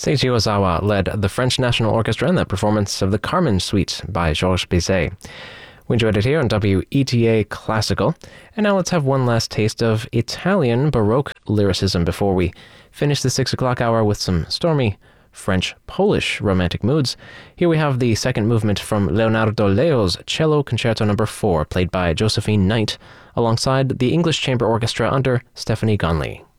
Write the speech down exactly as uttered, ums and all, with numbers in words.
Seiji Ozawa led the French National Orchestra in that performance of the Carmen Suite by Georges Bizet. We enjoyed it here on W E T A Classical, and now let's have one last taste of Italian Baroque lyricism before we finish the six o'clock hour with some stormy French-Polish romantic moods. Here we have the second movement from Leonardo Leo's Cello Concerto number four, played by Josephine Knight, alongside the English Chamber Orchestra under Stephanie Gonley.